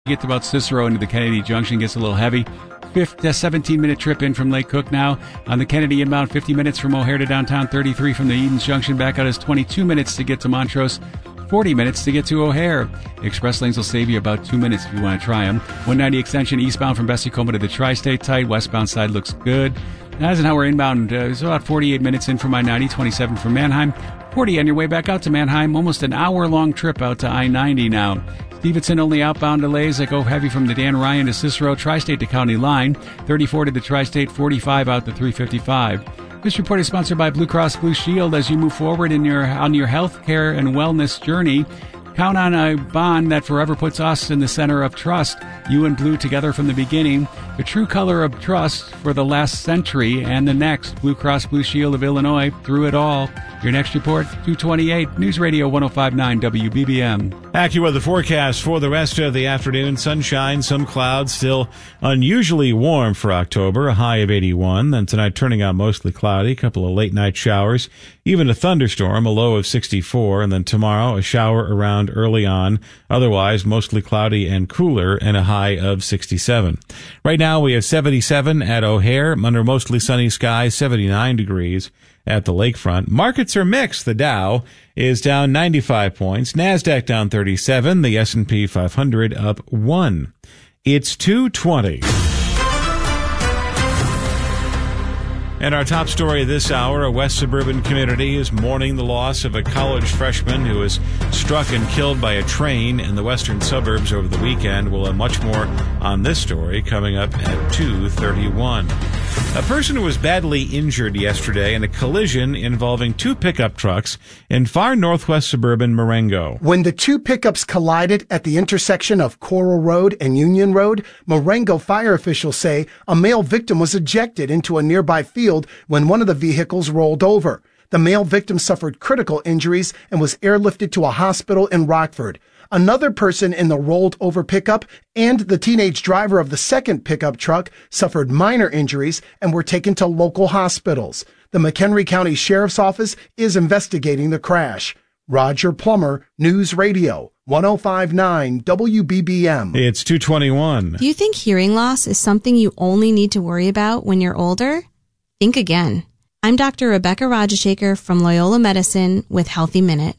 Get to about Cicero into the Kennedy Junction, gets a little heavy. 17-minute trip in from Lake Cook now. On the Kennedy inbound, 50 minutes from O'Hare to downtown, 33 from the Edens Junction. Back out is 22 minutes to get to Montrose, 40 minutes to get to O'Hare. Express lanes will save you about 2 minutes if you want to try them. 190 extension eastbound from Bessie-Coma to the Tri-State tight. Westbound side looks good. Eisenhower inbound is about 48 minutes in from I-90, 27 from Manheim. 40 on your way back out to Manheim. Almost an hour-long trip out to I-90 now. Stevenson only outbound delays that go heavy from the Dan Ryan to Cicero, Tri-State to County Line. 34 to the Tri-State, 45 out to 355. This report is sponsored by Blue Cross Blue Shield. As you move forward on your health care and wellness journey, count on a bond that forever puts us in the center of trust. You and Blue together from the beginning. The true color of trust for the last century and the next. Blue Cross Blue Shield of Illinois, through it all. Your next report, 228, News Radio 105.9 WBBM. AccuWeather forecast for the rest of the afternoon. Sunshine, some clouds, still unusually warm for October, a high of 81. Then tonight turning out mostly cloudy, a couple of late night showers, even a thunderstorm, a low of 64. And then tomorrow, a shower around early on, otherwise mostly cloudy and cooler, and a high of 67. Right now we have 77 at O'Hare, under mostly sunny skies, 79 degrees at the lakefront. Markets are mixed. The Dow is down 95 points. NASDAQ down 37. The S&P 500 up 1. It's 2:20. And our top story this hour, a West suburban community is mourning the loss of a college freshman who was struck and killed by a train in the western suburbs over the weekend. We'll have much more on this story coming up at 2:31. A person was badly injured yesterday in a collision involving two pickup trucks in far northwest suburban Marengo. When the two pickups collided at the intersection of Coral Road and Union Road, Marengo fire officials say a male victim was ejected into a nearby field when one of the vehicles rolled over. The male victim suffered critical injuries and was airlifted to a hospital in Rockford. Another person in the rolled over pickup and the teenage driver of the second pickup truck suffered minor injuries and were taken to local hospitals. The McHenry County Sheriff's Office is investigating the crash. Roger Plummer, News Radio 105.9 WBBM. It's 2:21. Do you think hearing loss is something you only need to worry about when you're older? Think again. I'm Dr. Rebecca Rajashekar from Loyola Medicine with Healthy Minute.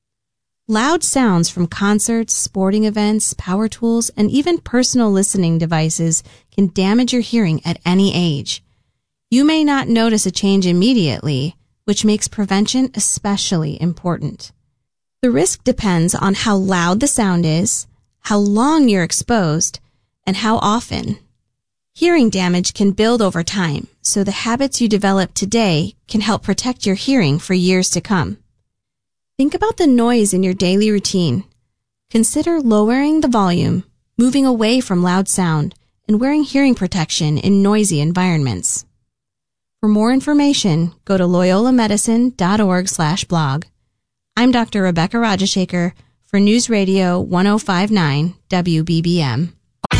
Loud sounds from concerts, sporting events, power tools, and even personal listening devices can damage your hearing at any age. You may not notice a change immediately, which makes prevention especially important. The risk depends on how loud the sound is, how long you're exposed, and how often. Hearing damage can build over time, so the habits you develop today can help protect your hearing for years to come. Think about the noise in your daily routine. Consider lowering the volume, moving away from loud sound, and wearing hearing protection in noisy environments. For more information, go to loyolamedicine.org/blog. I'm Dr. Rebecca Rajashekar for News Radio 105.9 WBBM.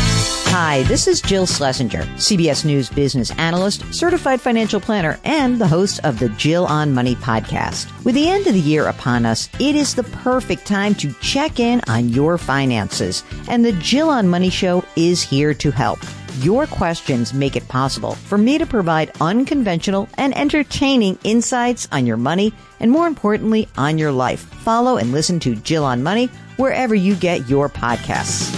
Hi, this is Jill Schlesinger, CBS News business analyst, certified financial planner, and the host of the Jill on Money podcast. With the end of the year upon us, it is the perfect time to check in on your finances, and the Jill on Money show is here to help. Your questions make it possible for me to provide unconventional and entertaining insights on your money and, more importantly, on your life. Follow and listen to Jill on Money wherever you get your podcasts.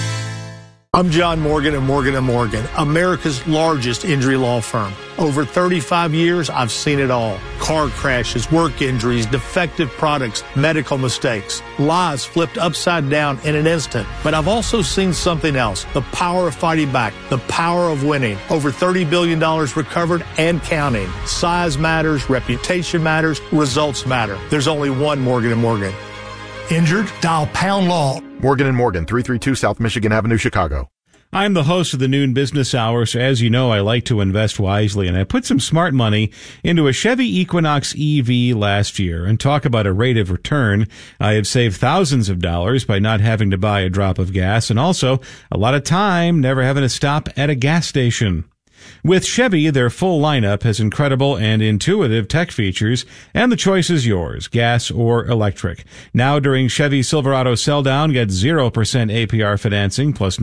I'm John Morgan of Morgan & Morgan, America's largest injury law firm. Over 35 years, I've seen it all. Car crashes, work injuries, defective products, medical mistakes, lives flipped upside down in an instant. But I've also seen something else, the power of fighting back, the power of winning. Over $30 billion recovered and counting. Size matters, reputation matters, results matter. There's only one Morgan & Morgan. Injured? Dial Pound Law. Morgan & Morgan, 332 South Michigan Avenue, Chicago. I'm the host of the Noon Business Hour, so as you know, I like to invest wisely, and I put some smart money into a Chevy Equinox EV last year. And talk about a rate of return. I have saved thousands of dollars by not having to buy a drop of gas, and also a lot of time never having to stop at a gas station. With Chevy, their full lineup has incredible and intuitive tech features, and the choice is yours, gas or electric. Now during Chevy Silverado Sell Down, get 0% APR financing plus